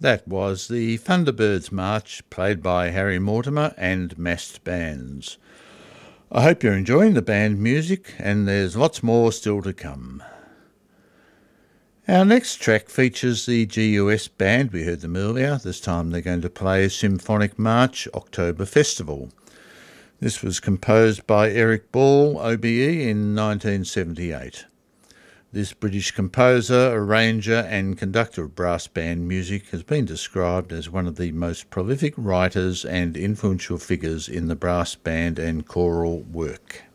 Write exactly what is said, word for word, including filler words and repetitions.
That was the Thunderbirds March, played by Harry Mortimer and massed bands. I hope you're enjoying the band music, and there's lots more still to come. Our next track features the G U S band. We heard them earlier. This time they're going to play Symphonic March October Festival. This was composed by Eric Ball, O B E, in nineteen seventy-eight. This British composer, arranger and conductor of brass band music has been described as one of the most prolific writers and influential figures in the brass band and choral work.